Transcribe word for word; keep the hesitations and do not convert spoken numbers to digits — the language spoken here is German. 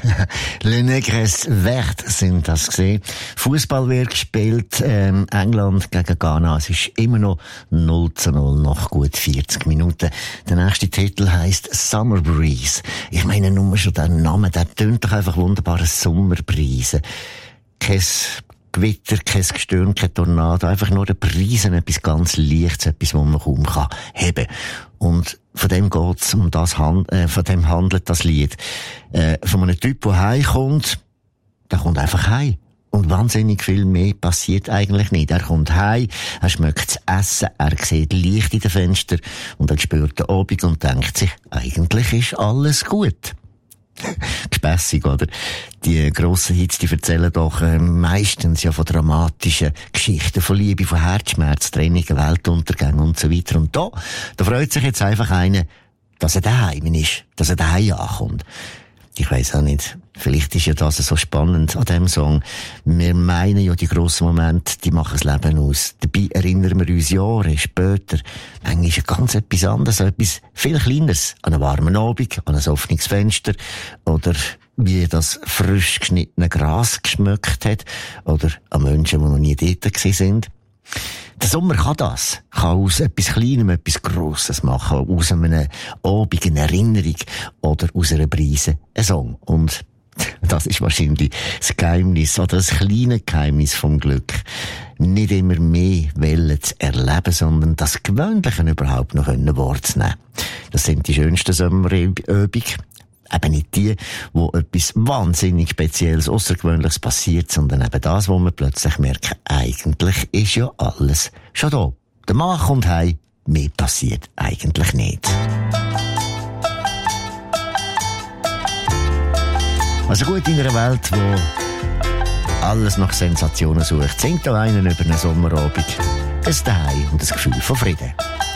Le Negres Vert sind das gesehen. Fußball wird gespielt, ähm, England gegen Ghana. Es ist immer noch null zu null nach gut vierzig Minuten. Der nächste Titel heisst Summer Breeze. Ich meine, nur schon der Name, der tönt doch einfach wunderbar, Sommerbrise. Kein Gewitter, kein Gestöhn, kein Tornado, einfach nur der Preisen, etwas ganz Leichtes, etwas, was man kaum kann heben. Und von dem geht's, um das, äh, von dem handelt das Lied. Äh, von einem Typ, der heimkommt, der kommt einfach heim. Und wahnsinnig viel mehr passiert eigentlich nicht. Er kommt heim, er schmeckt das Essen, er sieht Licht in den Fenstern und er spürt den Abend und denkt sich, eigentlich ist alles gut. Gespässig, oder? Die grossen Hits, die erzählen doch äh, meistens ja von dramatischen Geschichten, von Liebe, von Herzschmerz, Trennungen, Weltuntergängen und so weiter. Und da, da freut sich jetzt einfach einer, dass er daheim ist, dass er daheim ankommt. Ich weiss auch nicht, vielleicht ist ja das so spannend an diesem Song. Wir meinen ja, die grossen Momente, die machen das Leben aus. Dabei erinnern wir uns Jahre später. Manchmal ist ja ganz etwas anderes, etwas viel Kleineres. An einen warmen Abend, an ein offenes Fenster, oder wie das frisch geschnittene Gras geschmeckt hat, oder an Menschen, die noch nie dort gewesen sind. Der Sommer kann das. Kann aus etwas Kleinem etwas Grosses machen. Aus einem Abend eine Erinnerung oder aus einer Brise ein Song. Und das ist wahrscheinlich das Geheimnis oder das kleine Geheimnis vom Glück. Nicht immer mehr Wellen zu erleben, sondern das Gewöhnliche überhaupt noch wahrzunehmen. Das sind die schönsten Sommerübungen. Eben nicht die, wo etwas wahnsinnig Spezielles, Außergewöhnliches passiert, sondern eben das, wo man plötzlich merkt, eigentlich ist ja alles schon da. Der Mann kommt heim, mehr passiert eigentlich nicht. Also gut, in einer Welt, wo alles nach Sensationen sucht, singt da einer über einen Sommerabend ein Daheim und das Gefühl von Frieden.